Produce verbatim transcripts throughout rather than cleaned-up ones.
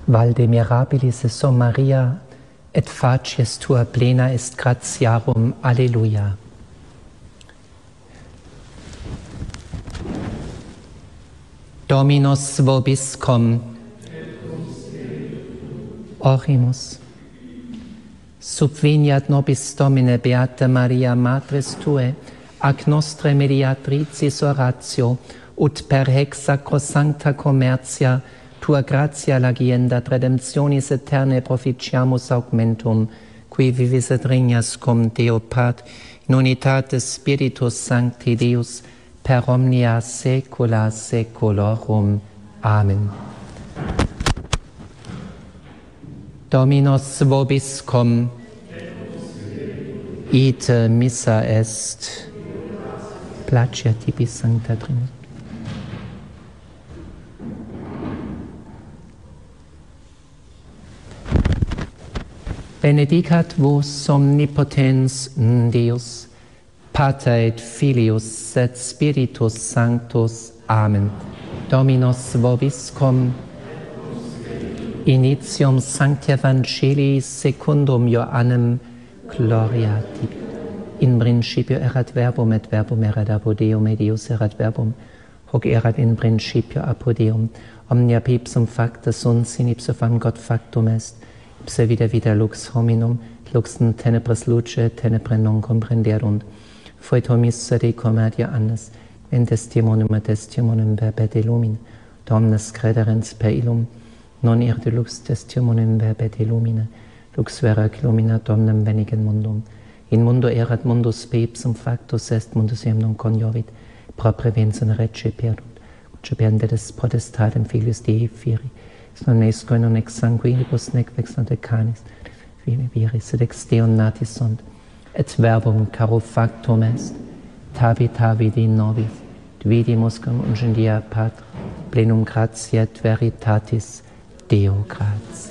Valde mirabilis so Maria, et facies tua plena est gratiarum. Alleluia. Dominus vobiscum. Orimus. Subveniat nobis Domine Beata Maria, Matris Tue, ac nostre mediatricis oratio, ut per hex sacrosancta commercia, tua gratia lagiendat redemptionis aeternae proficiamus augmentum, qui vivis et regnas cum Deo Pat, in unitate Spiritus Sancti Deus, per omnia saecula saeculorum. Amen. Dominus vobiscum. Ite missa est. Placia tibi Sancta Trinitas. Benedicat vos omnipotens Deus, Pater et Filius et Spiritus Sanctus. Amen. Dominus vobiscum. Initium Sancti Evangelii secundum Johannem. Gloria tibi. In principio erat verbum, et verbum erat apud Deum, et Deus erat verbum. Hoc erat in principio apud Deum. Omnia ipsum facta sunt, sin ipso fam God factum est. Ipse vita vita lux hominum, lux in tenebris luce, tenebre non comprenderunt. Fuit homissa de commedia annis, in testimonium et testimonium verbet illumine, omnes crederens per illum, non irde lux testimonium verbet illumine, lux vera illuminat omnem venigem mundum. In mundo erat mundus pe ipsum factus est, mundus eam non coniovit, propre vensum rece perdunt, quod pendetis potestatem filius Dei firi, non nesco non ex sanguinibus nec vex non decanis, viris sed ex Deum natis sunt, et verbum caro factum est, tavi tavi di nobis, dividimus cum ungendia Patra, plenum gratiae et veritatis Deo gratiae.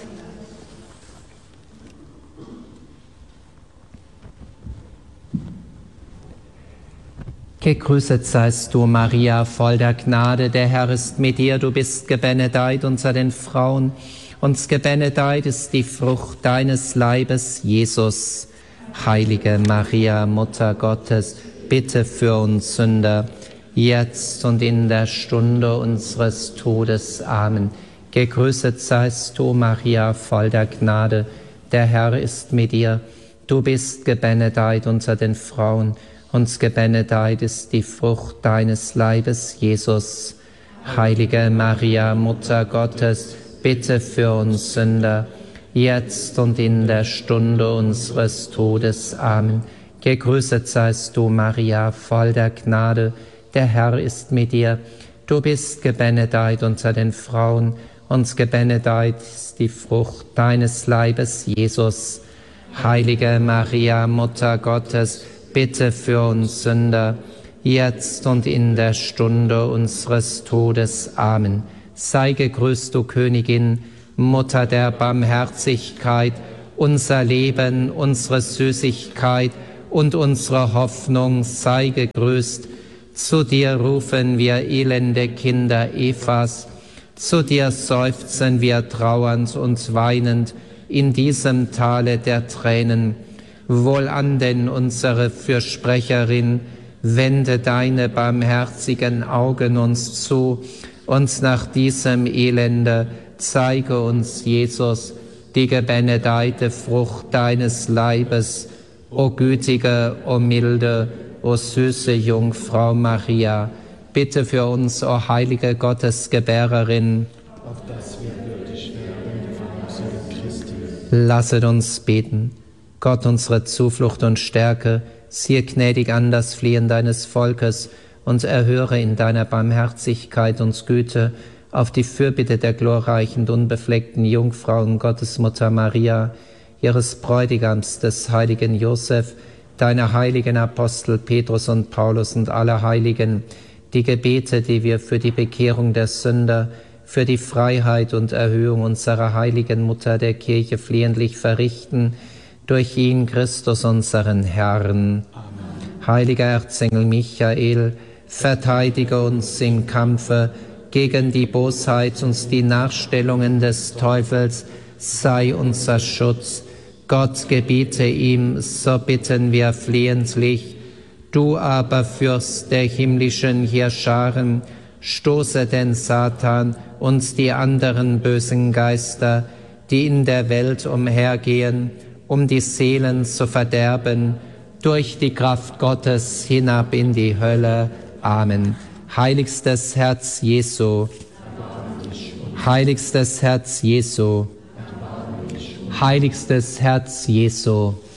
Gegrüßet seist du, Maria, voll der Gnade, der Herr ist mit dir, du bist gebenedeit unter den Frauen, und gebenedeit ist die Frucht deines Leibes, Jesus. Heilige Maria, Mutter Gottes, bitte für uns Sünder, jetzt und in der Stunde unseres Todes. Amen. Gegrüßet seist du, Maria, voll der Gnade, der Herr ist mit dir, du bist gebenedeit unter den Frauen, und gebenedeit ist die Frucht deines Leibes, Jesus. Heilige Maria, Mutter Gottes, bitte für uns Sünder, jetzt und in der Stunde unseres Todes. Amen. Gegrüßet seist du, Maria, voll der Gnade, der Herr ist mit dir. Du bist gebenedeit unter den Frauen, und gebenedeit ist die Frucht deines Leibes, Jesus. Heilige Maria, Mutter Gottes, bitte für uns Sünder, jetzt und in der Stunde unseres Todes. Amen. Sei gegrüßt, du Königin, Mutter der Barmherzigkeit, unser Leben, unsere Süßigkeit und unsere Hoffnung, sei gegrüßt. Zu dir rufen wir elende Kinder Evas, zu dir seufzen wir trauernd und weinend in diesem Tale der Tränen. Wohlan denn, unsere Fürsprecherin, wende deine barmherzigen Augen uns zu, und nach diesem Elende zeige uns, Jesus, die gebenedeite Frucht deines Leibes, o gütige, o milde, o süße Jungfrau Maria. Bitte für uns, o heilige Gottesgebärerin, auf dass wir würdig werden, die Verheißungen Christi. Lasset uns beten. Gott, unsere Zuflucht und Stärke, siehe gnädig an das Flehen deines Volkes und erhöre in deiner Barmherzigkeit und Güte auf die Fürbitte der glorreichen und unbefleckten Jungfrau und Gottesmutter Maria, ihres Bräutigams, des heiligen Josef, deiner heiligen Apostel Petrus und Paulus und aller Heiligen, die Gebete, die wir für die Bekehrung der Sünder, für die Freiheit und Erhöhung unserer heiligen Mutter der Kirche flehentlich verrichten, durch ihn Christus unseren Herrn. Amen. Heiliger Erzengel Michael, verteidige uns im Kampfe gegen die Bosheit und die Nachstellungen des Teufels sei unser Schutz. Gott gebiete ihm, so bitten wir flehentlich. Du aber, Fürst der himmlischen Heerscharen, stoße den Satan und die anderen bösen Geister, die in der Welt umhergehen, um die Seelen zu verderben, durch die Kraft Gottes hinab in die Hölle. Amen. Heiligstes Herz Jesu, heiligstes Herz Jesu, heiligstes Herz Jesu.